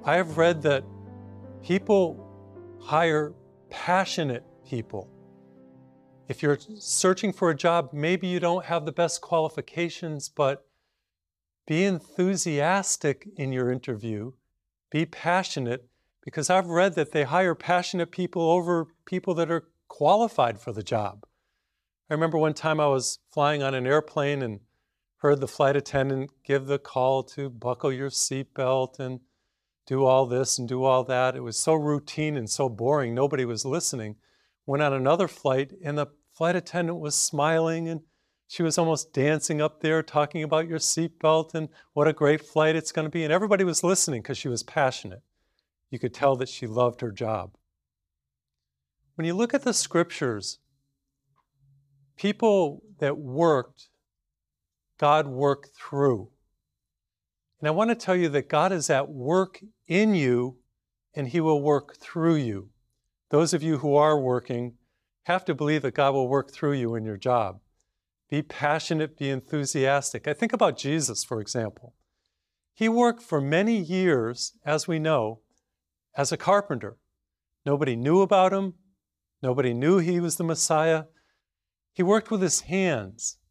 I have read that people hire passionate people. If you're searching for a job, maybe you don't have the best qualifications, but be enthusiastic in your interview, be passionate, because I've read that they hire passionate people over people that are qualified for the job. I remember one time I was flying on an airplane and heard the flight attendant give the call to buckle your seatbelt and do all this and do all that. It was so routine and so boring, nobody was listening. Went on another flight and the flight attendant was smiling and she was almost dancing up there talking about your seatbelt and what a great flight it's going to be. And everybody was listening because she was passionate. You could tell that she loved her job. When you look at the scriptures, people that worked, God worked through. And I want to tell you that God is at work in you and He will work through you. Those of you who are working have to believe that God will work through you in your job. Be passionate, be enthusiastic. I think about Jesus, for example. He worked for many years, as we know, as a carpenter. Nobody knew about him. Nobody knew he was the Messiah. He worked with his hands.